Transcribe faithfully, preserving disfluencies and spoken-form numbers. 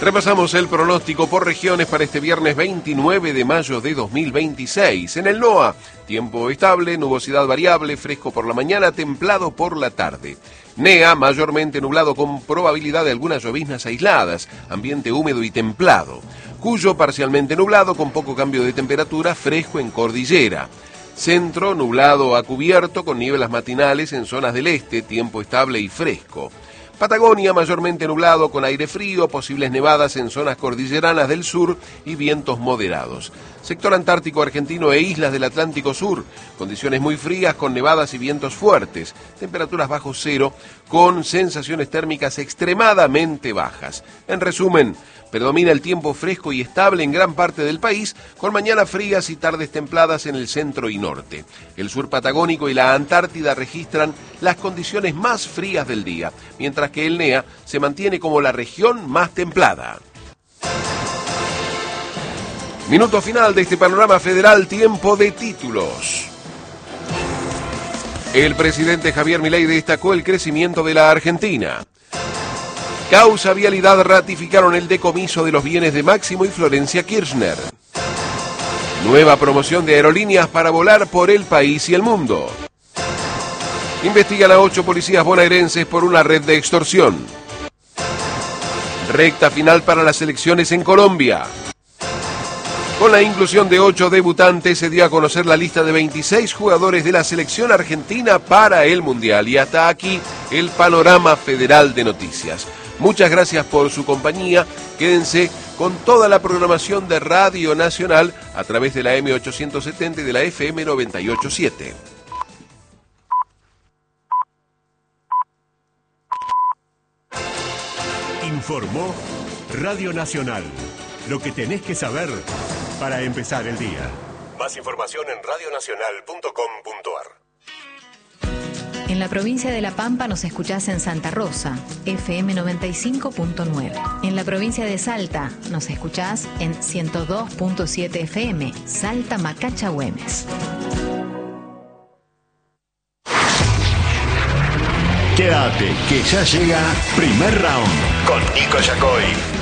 Repasamos el pronóstico por regiones para este viernes veintinueve de mayo de dos mil veintiséis. En el NOA, tiempo estable, nubosidad variable, fresco por la mañana, templado por la tarde. NEA, mayormente nublado con probabilidad de algunas lloviznas aisladas, ambiente húmedo y templado. Cuyo, parcialmente nublado con poco cambio de temperatura, fresco en cordillera. Centro, nublado a cubierto con nieblas matinales en zonas del este, tiempo estable y fresco. Patagonia, mayormente nublado con aire frío, posibles nevadas en zonas cordilleranas del sur y vientos moderados. Sector antártico argentino e islas del Atlántico Sur, condiciones muy frías con nevadas y vientos fuertes, temperaturas bajo cero con sensaciones térmicas extremadamente bajas. En resumen, predomina el tiempo fresco y estable en gran parte del país, con mañanas frías y tardes templadas en el centro y norte. El sur patagónico y la Antártida registran las condiciones más frías del día, mientras que el NEA se mantiene como la región más templada. Minuto final de este panorama federal, tiempo de títulos. El presidente Javier Milei destacó el crecimiento de la Argentina. Causa Vialidad ratificaron el decomiso de los bienes de Máximo y Florencia Kirchner. Nueva promoción de aerolíneas para volar por el país y el mundo. Investigan a ocho policías bonaerenses por una red de extorsión. Recta final para las elecciones en Colombia. Con la inclusión de ocho debutantes se dio a conocer la lista de veintiséis jugadores de la selección argentina para el Mundial. Y hasta aquí el panorama federal de noticias. Muchas gracias por su compañía. Quédense con toda la programación de Radio Nacional a través de la eme ochocientos setenta y de la efe eme noventa y ocho punto siete. Informó Radio Nacional. Lo que tenés que saber para empezar el día. Más información en radio nacional punto com punto ar. En la provincia de La Pampa nos escuchás en Santa Rosa, efe eme noventa y cinco punto nueve. En la provincia de Salta nos escuchás en ciento dos punto siete efe eme, Salta Macacha Güemes. Quédate, que ya llega Primer Round con Nico Yacoy.